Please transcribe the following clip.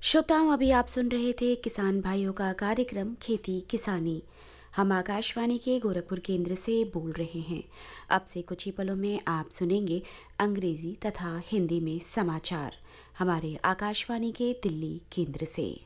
श्रोताओं, अभी आप सुन रहे थे किसान भाइयों का कार्यक्रम खेती किसानी। हम आकाशवाणी के गोरखपुर केंद्र से बोल रहे हैं। अब से कुछ ही पलों में आप सुनेंगे अंग्रेजी तथा हिंदी में समाचार हमारे आकाशवाणी के दिल्ली केंद्र से।